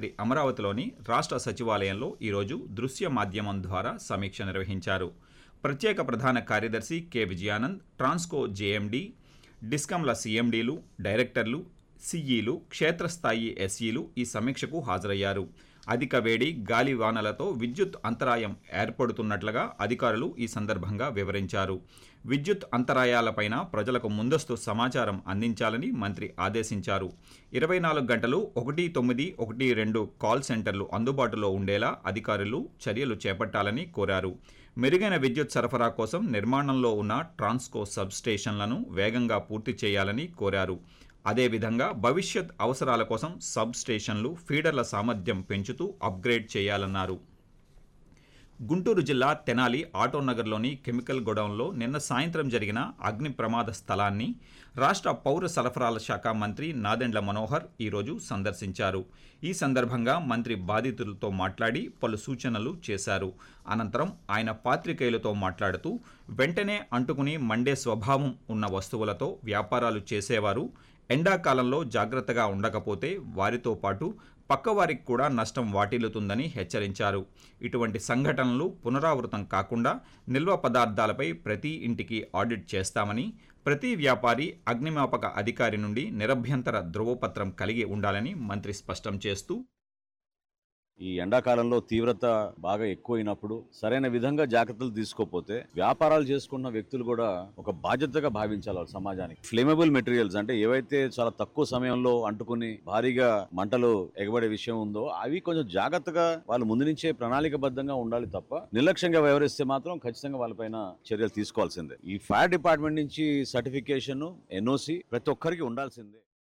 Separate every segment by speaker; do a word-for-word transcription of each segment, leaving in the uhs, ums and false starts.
Speaker 1: మంత్రి అమరావతిలోని రాష్ట్ర సచివాలయంలో ఈరోజు దృశ్య మాధ్యమం ద్వారా సమీక్ష నిర్వహించారు. ప్రత్యేక ప్రధాన కార్యదర్శి కె విజయానంద్, ట్రాన్స్కో జేఎండీ, డిస్కంల సీఎండీలు, డైరెక్టర్లు, సీఈలు, క్షేత్రస్థాయి ఎస్ఈలు ఈ సమీక్షకు హాజరయ్యారు. అధిక వేడి, గాలి వానలతో విద్యుత్ అంతరాయం ఏర్పడుతున్నట్లుగా అధికారులు ఈ సందర్భంగా వివరించారు. విద్యుత్ అంతరాయాలపైన ప్రజలకు ముందస్తు సమాచారం అందించాలని మంత్రి ఆదేశించారు. ఇరవై నాలుగు గంటలు ఒకటి తొమ్మిది ఒకటి రెండు కాల్ సెంటర్లు అందుబాటులో ఉండేలా అధికారులు చర్యలు చేపట్టాలని కోరారు. మెరుగైన విద్యుత్ సరఫరా కోసం నిర్మాణంలో ఉన్న ట్రాన్స్కో సబ్ స్టేషన్లను వేగంగా పూర్తి చేయాలని కోరారు. అదేవిధంగా భవిష్యత్ అవసరాల కోసం సబ్ స్టేషన్లు, ఫీడర్ల సామర్థ్యం పెంచుతూ అప్గ్రేడ్ చేయాలన్నారు. గుంటూరు జిల్లా తెనాలి ఆటోనగర్లోని కెమికల్ గొడౌన్లో నిన్న సాయంత్రం జరిగిన అగ్ని ప్రమాద స్థలాన్ని రాష్ట్ర పౌర సరఫరాల శాఖ మంత్రి నాదెండ్ల మనోహర్ ఈరోజు సందర్శించారు. ఈ సందర్భంగా మంత్రి బాధితులతో మాట్లాడి పలు సూచనలు చేశారు. అనంతరం ఆయన పాత్రికేయులతో మాట్లాడుతూ వెంటనే అంటుకుని మండే స్వభావం ఉన్న వస్తువులతో వ్యాపారాలు చేసేవారు ఎండాకాలంలో జాగ్రత్తగా ఉండకపోతే వారితో పాటు పక్కవారికి కూడా నష్టం వాటిల్లుతుందని హెచ్చరించారు. ఇటువంటి సంఘటనలు పునరావృతం కాకుండా నిల్వ పదార్థాలపై ప్రతి ఇంటికి ఆడిట్ చేస్తామని, ప్రతి వ్యాపారి అగ్నిమాపక అధికారి నుండి నిరభ్యంతర ధృవపత్రం కలిగి ఉండాలని మంత్రి స్పష్టం చేస్తూ,
Speaker 2: ఈ ఎండాకాలంలో తీవ్రత బాగా ఎక్కువైనప్పుడు సరైన విధంగా జాగ్రత్తలు తీసుకోకపోతే వ్యాపారాలు చేసుకున్న వ్యక్తులు కూడా ఒక బాధ్యతగా భావించాలి సమాజానికి. ఫ్లేమబుల్ మెటీరియల్స్ అంటే ఏవైతే చాలా తక్కువ సమయంలో అంటుకుని భారీగా మంటలు ఎగబడే విషయం ఉందో అవి కొంచెం జాగ్రత్తగా వాళ్ళు ముందు నుంచే ప్రణాళికబద్ధంగా ఉండాలి తప్ప నిర్లక్ష్యంగా వ్యవహరిస్తే మాత్రం ఖచ్చితంగా వాళ్ళపైన చర్యలు తీసుకోవాల్సిందే. ఈ ఫైర్ డిపార్ట్మెంట్ నుంచి సర్టిఫికేషన్, ఎన్ఓసి ప్రతి ఒక్కరికి ఉండాల్సిందే.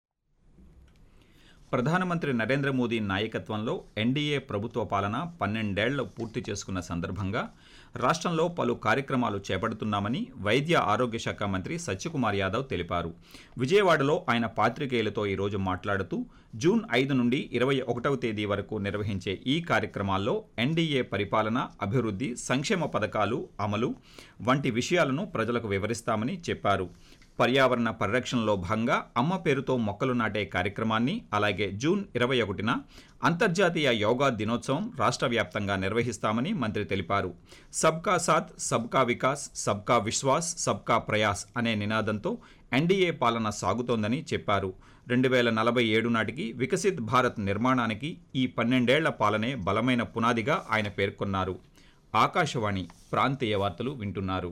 Speaker 1: ప్రధానమంత్రి నరేంద్ర మోదీ నాయకత్వంలో ఎన్డీఏ ప్రభుత్వ పాలన పన్నెండేళ్లు పూర్తి చేసుకున్న సందర్భంగా రాష్ట్రంలో పలు కార్యక్రమాలు చేపడుతున్నామని వైద్య ఆరోగ్య శాఖ మంత్రి సత్యకుమార్ యాదవ్ తెలిపారు. విజయవాడలో ఆయన పాత్రికేయులతో ఈరోజు మాట్లాడుతూ జూన్ ఐదు నుండి ఇరవై ఒకటవ తేదీ వరకు నిర్వహించే ఈ కార్యక్రమాల్లో ఎన్డీఏ పరిపాలన, అభివృద్ధి, సంక్షేమ పథకాలు అమలు వంటి విషయాలను ప్రజలకు వివరిస్తామని చెప్పారు. పర్యావరణ పరిరక్షణలో భాగంగా అమ్మ పేరుతో మొక్కలు నాటే కార్యక్రమాన్ని, అలాగే జూన్ ఇరవై ఒకటిన అంతర్జాతీయ యోగా దినోత్సవం రాష్ట్ర వ్యాప్తంగా నిర్వహిస్తామని మంత్రి తెలిపారు. సబ్కా సాథ్, సబ్కా వికాస్, సబ్కా విశ్వాస్, సబ్కా ప్రయాస్ అనే నినాదంతో ఎన్డీఏ పాలన సాగుతోందని చెప్పారు. రెండు వేల నలభై ఏడు నాటికి వికసిత్ భారత్ నిర్మాణానికి ఈ పన్నెండేళ్ల పాలనే బలమైన పునాదిగా ఆయన పేర్కొన్నారు. ఆకాశవాణి ప్రాంతీయ వార్తలు వింటున్నారు.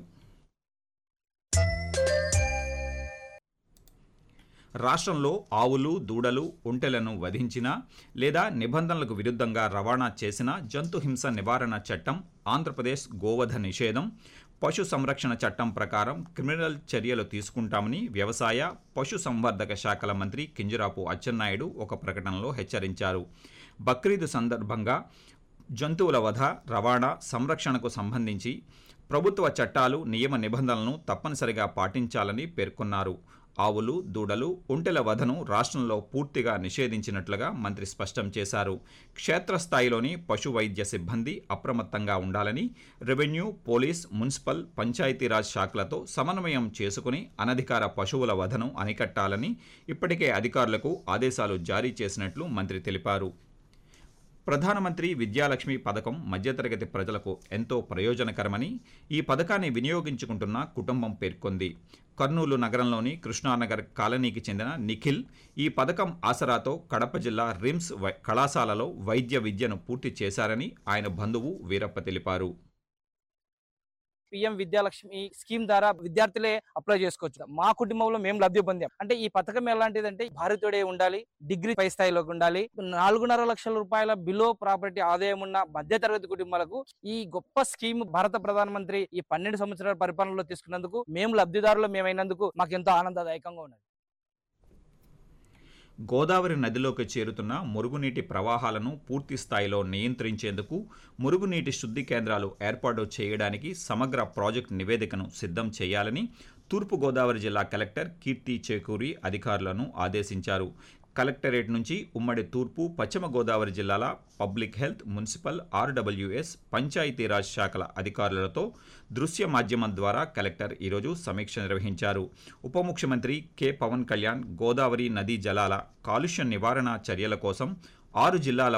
Speaker 1: రాష్ట్రంలో ఆవులు, దూడలు, ఒంటెలను వధించినా లేదా నిబంధనలకు విరుద్ధంగా రవాణా చేసిన జంతు హింస నివారణ చట్టం, ఆంధ్రప్రదేశ్ గోవధ నిషేధం, పశు సంరక్షణ చట్టం ప్రకారం క్రిమినల్ చర్యలు తీసుకుంటామని వ్యవసాయ, పశు సంవర్ధక శాఖల మంత్రి కింజరాపు అచ్చెన్నాయుడు ఒక ప్రకటనలో హెచ్చరించారు. బక్రీద్ సందర్భంగా జంతువుల వధ, రవాణా, సంరక్షణకు సంబంధించి ప్రభుత్వ చట్టాలు, నియమ నిబంధనలను తప్పనిసరిగా పాటించాలని పేర్కొన్నారు. ఆవులు, దూడలు, ఒంటెల వధను రాష్ట్రంలో పూర్తిగా నిషేధించినట్లుగా మంత్రి స్పష్టం చేశారు. క్షేత్రస్థాయిలోని పశు వైద్య సిబ్బంది అప్రమత్తంగా ఉండాలని, రెవెన్యూ, పోలీస్, మున్సిపల్, పంచాయతీరాజ్ శాఖలతో సమన్వయం చేసుకుని అనధికార పశువుల వధను అరికట్టాలని ఇప్పటికే అధికారులకు ఆదేశాలు జారీ చేసినట్లు మంత్రి తెలిపారు. ప్రధానమంత్రి విద్యాలక్ష్మి పథకం మధ్యతరగతి ప్రజలకు ఎంతో ప్రయోజనకరమని, ఈ పథకాన్ని వినియోగించుకుంటున్న కుటుంబం పేర్కొంది. కర్నూలు నగరంలోని కృష్ణానగర్ కాలనీకి చెందిన నిఖిల్ ఈ పథకం ఆసరాతో కడప జిల్లా రిమ్స్ కళాశాలలో వైద్య విద్యను పూర్తి చేశారని ఆయన బంధువు వీరప్ప తెలిపారు.
Speaker 3: పిఎం విద్యాలక్ష్మి స్కీమ్ ద్వారా విద్యార్థులే అప్లై చేసుకోవచ్చు. మా కుటుంబంలో మేము లబ్ధి పొందాం. అంటే ఈ పథకం ఎలాంటిదంటే భారతీయుడే ఉండాలి, డిగ్రీ పై స్థాయిలోకి ఉండాలి, నాలుగున్నర లక్షల రూపాయల బిలో ప్రాపర్టీ ఆదాయం ఉన్న మధ్యతరగతి కుటుంబాలకు ఈ గొప్ప స్కీమ్ భారత ప్రధానమంత్రి ఈ పన్నెండు సంవత్సరాల పరిపాలనలో తీసుకున్నందుకు, మేము లబ్ధిదారులు మేమైనందుకు మాకు ఎంతో ఆనందదాయకంగా ఉన్నది.
Speaker 1: గోదావరి నదిలోకి చేరుతున్న మురుగునీటి ప్రవాహాలను పూర్తి స్థాయిలో నియంత్రించేందుకు మురుగునీటి శుద్ధి కేంద్రాలు ఏర్పాటు చేయడానికి సమగ్ర ప్రాజెక్టు నివేదికను సిద్ధం చేయాలని తూర్పుగోదావరి జిల్లా కలెక్టర్ కీర్తి చేకూరి అధికారులను ఆదేశించారు. కలెక్టరేట్ నుంచి ఉమ్మడి తూర్పు, పశ్చిమ గోదావరి జిల్లాల public health, municipal, RWS, Panchayati Raj శాఖల అధికారులతో దృశ్య మాధ్యమం ద్వారా కలెక్టర్ ఈరోజు సమీక్ష నిర్వహించారు. ఉప ముఖ్యమంత్రి కె పవన్ కళ్యాణ్ గోదావరి నదీ జలాల కాలుష్య నివారణ చర్యల కోసం ఆరు జిల్లాల